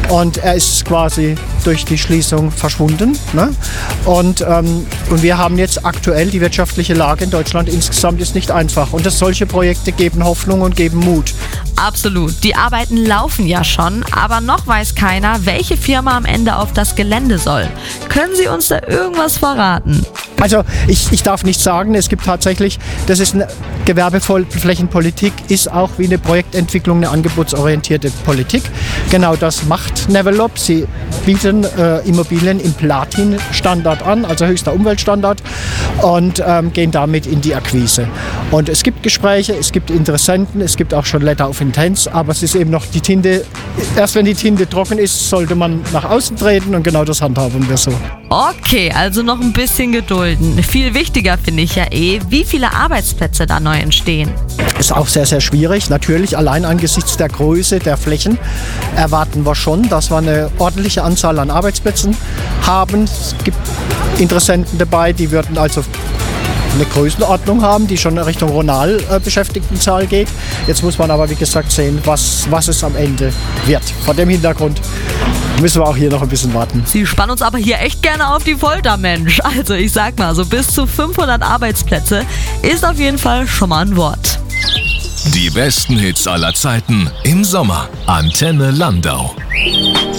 und er ist quasi durch die Schließung verschwunden. Ne? Und wir haben jetzt aktuell die wirtschaftliche Lage in Deutschland insgesamt ist nicht einfach. Und solche Projekte geben Hoffnung und geben Mut. Absolut. Die Arbeiten laufen ja schon, aber noch weiß keiner, welche Firma am Ende auf das Gelände soll. Können Sie uns da irgendwas verraten? Also ich darf nicht sagen, es gibt tatsächlich, das ist eine Gewerbeflächenpolitik, ist auch wie eine Projektentwicklung eine angebotsorientierte Politik. Genau das macht Nevelop. Sie bieten Immobilien im Platin-Standard an, also höchster Umweltstandard, und gehen damit in die Akquise. Und es gibt Gespräche, es gibt Interessenten, es gibt auch schon Letter of Intents, aber es ist eben noch die Tinte, erst wenn die Tinte trocken ist, sollte man nach außen treten und genau das handhaben wir so. Okay, also noch ein bisschen gedulden. Viel wichtiger finde ich ja wie viele Arbeitsplätze da neu entstehen. Ist auch sehr, sehr schwierig. Natürlich, allein angesichts der Größe der Flächen erwarten wir schon, dass wir eine ordentliche Anzahl an Arbeitsplätzen haben. Es gibt Interessenten dabei, die würden also eine Größenordnung haben, die schon in Richtung Ronal-Beschäftigtenzahl geht. Jetzt muss man aber, wie gesagt, sehen, was es am Ende wird. Vor dem Hintergrund müssen wir auch hier noch ein bisschen warten. Sie spannen uns aber hier echt gerne auf die Folter, Mensch. Also ich sag mal, so bis zu 500 Arbeitsplätze ist auf jeden Fall schon mal ein Wort. Die besten Hits aller Zeiten im Sommer. Antenne Landau.